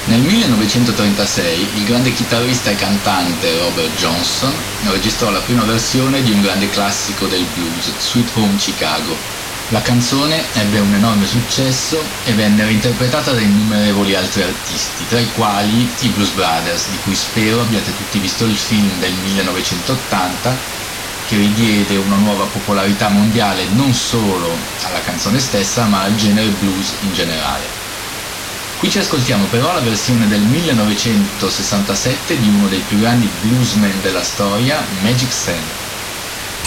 Nel 1936 il grande chitarrista e cantante Robert Johnson registrò la prima versione di un grande classico del blues, Sweet Home Chicago. La canzone ebbe un enorme successo e venne reinterpretata da innumerevoli altri artisti, tra i quali i Blues Brothers, di cui spero abbiate tutti visto il film del 1980, che ridiede una nuova popolarità mondiale non solo alla canzone stessa, ma al genere blues in generale. Qui ci ascoltiamo però la versione del 1967 di uno dei più grandi bluesmen della storia, Magic Sam.